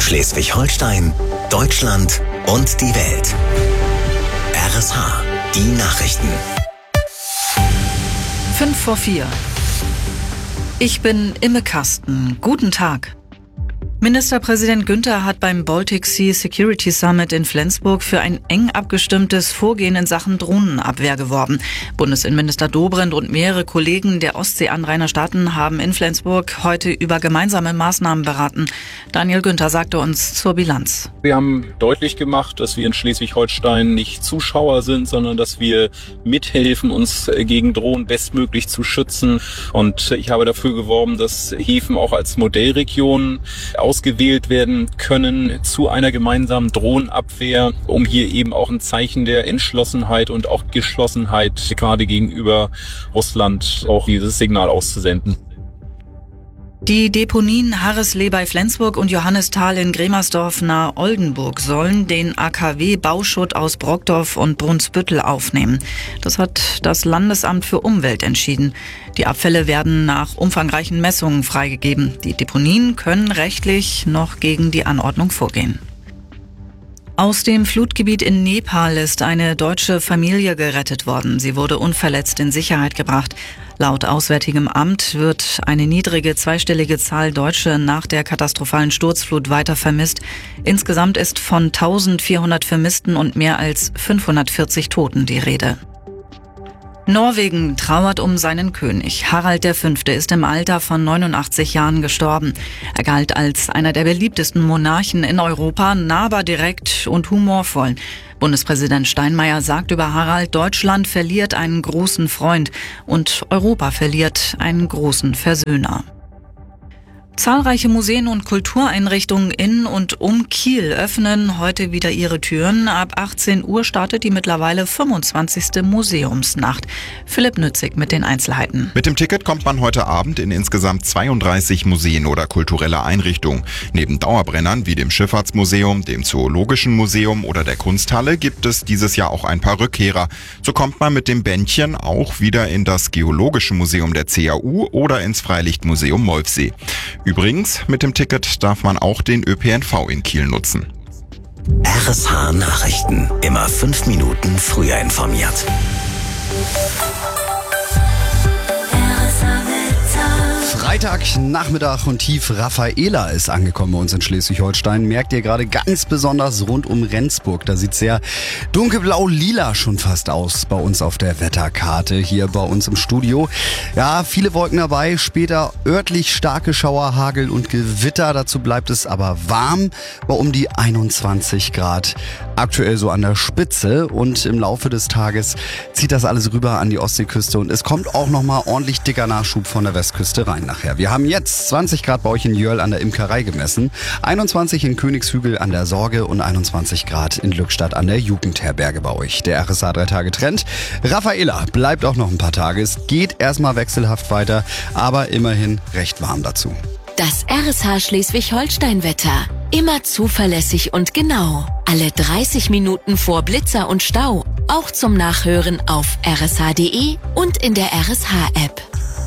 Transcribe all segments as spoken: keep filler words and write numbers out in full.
Schleswig-Holstein, Deutschland und die Welt. R S H, die Nachrichten. Fünf vor vier. Ich bin Imme Kasten. Guten Tag. Ministerpräsident Günther hat beim Baltic Sea Security Summit in Flensburg für ein eng abgestimmtes Vorgehen in Sachen Drohnenabwehr geworben. Bundesinnenminister Dobrindt und mehrere Kollegen der Ostseeanrainerstaaten haben in Flensburg heute über gemeinsame Maßnahmen beraten. Daniel Günther sagte uns zur Bilanz. Wir haben deutlich gemacht, dass wir in Schleswig-Holstein nicht Zuschauer sind, sondern dass wir mithelfen, uns gegen Drohnen bestmöglich zu schützen. Und ich habe dafür geworben, dass Häfen auch als Modellregionen ausgewählt werden können zu einer gemeinsamen Drohnenabwehr, um hier eben auch ein Zeichen der Entschlossenheit und auch Geschlossenheit gerade gegenüber Russland auch dieses Signal auszusenden. Die Deponien Harreslee bei Flensburg und Johannisthal in Gremersdorf nahe Oldenburg sollen den A K W-Bauschutt aus Brockdorf und Brunsbüttel aufnehmen. Das hat das Landesamt für Umwelt entschieden. Die Abfälle werden nach umfangreichen Messungen freigegeben. Die Deponien können rechtlich noch gegen die Anordnung vorgehen. Aus dem Flutgebiet in Nepal ist eine deutsche Familie gerettet worden. Sie wurde unverletzt in Sicherheit gebracht. Laut Auswärtigem Amt wird eine niedrige zweistellige Zahl Deutsche nach der katastrophalen Sturzflut weiter vermisst. Insgesamt ist von eintausendvierhundert Vermissten und mehr als fünfhundertvierzig Toten die Rede. Norwegen trauert um seinen König. Harald der Fünfte ist im Alter von neunundachtzig Jahren gestorben. Er galt als einer der beliebtesten Monarchen in Europa, nahbar, direkt und humorvoll. Bundespräsident Steinmeier sagt über Harald: Deutschland verliert einen großen Freund und Europa verliert einen großen Versöhner. Zahlreiche Museen und Kultureinrichtungen in und um Kiel öffnen heute wieder ihre Türen. Ab achtzehn Uhr startet die mittlerweile fünfundzwanzigste Museumsnacht. Philipp Nützig mit den Einzelheiten. Mit dem Ticket kommt man heute Abend in insgesamt zweiunddreißig Museen oder kulturelle Einrichtungen. Neben Dauerbrennern wie dem Schifffahrtsmuseum, dem Zoologischen Museum oder der Kunsthalle gibt es dieses Jahr auch ein paar Rückkehrer. So kommt man mit dem Bändchen auch wieder in das Geologische Museum der C A U oder ins Freilichtmuseum Molfsee. Übrigens, mit dem Ticket darf man auch den Ö P N V in Kiel nutzen. R S H Nachrichten. Immer fünf Minuten früher informiert. Freitagnachmittag und Tief Raffaela ist angekommen bei uns in Schleswig-Holstein. Merkt ihr gerade ganz besonders rund um Rendsburg. Da sieht's sehr dunkelblau-lila schon fast aus bei uns auf der Wetterkarte hier bei uns im Studio. Ja, viele Wolken dabei, später örtlich starke Schauer, Hagel und Gewitter. Dazu bleibt es aber warm bei um die einundzwanzig Grad. Aktuell so an der Spitze und im Laufe des Tages zieht das alles rüber an die Ostseeküste und es kommt auch nochmal ordentlich dicker Nachschub von der Westküste rein nachher. Wir haben jetzt zwanzig Grad bei euch in Jöhrl an der Imkerei gemessen, einundzwanzig in Königshügel an der Sorge und einundzwanzig Grad in Lückstadt an der Jugendherberge bei euch. Der R S H drei Tage Trend. Raffaela bleibt auch noch ein paar Tage. Es geht erstmal wechselhaft weiter, aber immerhin recht warm dazu. Das R S H Schleswig-Holstein-Wetter. Immer zuverlässig und genau. Alle dreißig Minuten vor Blitzer und Stau. Auch zum Nachhören auf r s h punkt d e und in der R S H-App.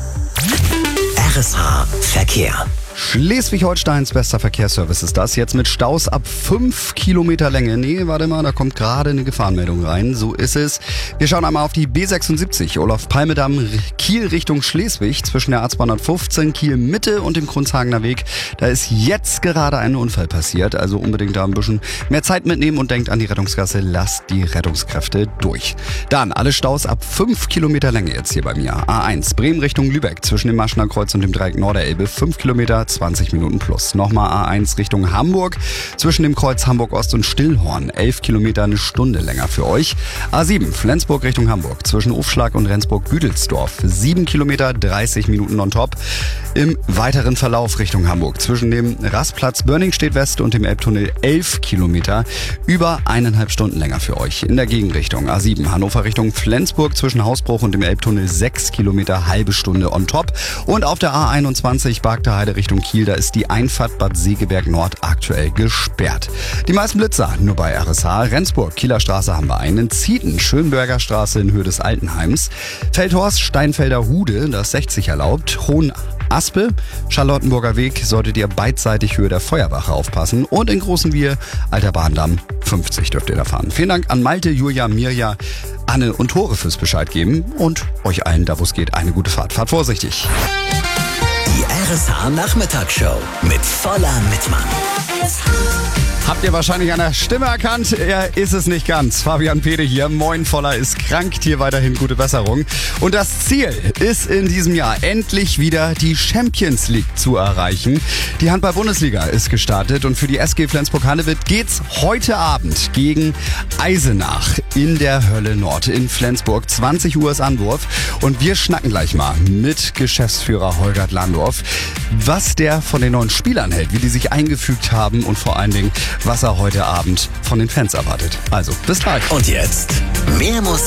R S H Verkehr. Schleswig-Holsteins bester Verkehrsservice ist das. Jetzt mit Staus ab fünf Kilometer Länge. Nee, warte mal, da kommt gerade eine Gefahrenmeldung rein. So ist es. Wir schauen einmal auf die B sechsundsiebzig, Olaf-Palme-Damm, Kiel Richtung Schleswig, zwischen der A zweihundertfünfzehn Kiel Mitte und dem Kronshagener Weg. Da ist jetzt gerade ein Unfall passiert. Also unbedingt da ein bisschen mehr Zeit mitnehmen und denkt an die Rettungsgasse. Lasst die Rettungskräfte durch. Dann alle Staus ab fünf Kilometer Länge jetzt hier bei mir. A eins, Bremen Richtung Lübeck, zwischen dem Maschener Kreuz und dem Dreieck Norderelbe. fünf Kilometer, zwanzig Minuten plus. Nochmal A eins Richtung Hamburg, zwischen dem Kreuz Hamburg Ost und Stillhorn. elf Kilometer, eine Stunde länger für euch. A sieben, Flensburg Richtung Hamburg, zwischen Ufschlag und Rendsburg-Büdelsdorf. sieben Kilometer, dreißig Minuten on top. Im weiteren Verlauf Richtung Hamburg, zwischen dem Rastplatz Börningstedt West und dem Elbtunnel elf Kilometer, über eineinhalb Stunden länger für euch. In der Gegenrichtung A sieben, Hannover Richtung Flensburg, zwischen Hausbruch und dem Elbtunnel sechs Kilometer, halbe Stunde on top. Und auf der A einundzwanzig, Barkter Heide Richtung Kiel, da ist die Einfahrt Bad Segeberg Nord aktuell gesperrt. Die meisten Blitzer nur bei R S H. Rendsburg, Kieler Straße haben wir einen. Zieten, Schönberger Straße in Höhe des Altenheims. Feldhorst, Steinfelder Hude, das sechzig erlaubt. Hohen Aspe, Charlottenburger Weg solltet ihr beidseitig Höhe der Feuerwache aufpassen. Und in Großenwier, Alter Bahndamm, fünfzig dürft ihr da fahren. Vielen Dank an Malte, Julia, Mirja, Anne und Tore fürs Bescheid geben. Und euch allen, da wo es geht, eine gute Fahrt. Fahrt vorsichtig. Die R S H Nachmittagsshow mit voller Mitmann. Habt ihr wahrscheinlich an der Stimme erkannt? Er ist es nicht ganz. Fabian Pede hier. Moin, Voller ist krank. Hier weiterhin gute Besserung. Und das Ziel ist in diesem Jahr endlich wieder die Champions League zu erreichen. Die Handball-Bundesliga ist gestartet und für die S G Flensburg-Handewitt geht's heute Abend gegen Eisenach in der Hölle Nord in Flensburg. zwanzig Uhr ist Anwurf und wir schnacken gleich mal mit Geschäftsführer Holgert Landorf, was der von den neuen Spielern hält, wie die sich eingefügt haben und vor allen Dingen, was er heute Abend von den Fans erwartet. Also, bis gleich. Und jetzt mehr Musik.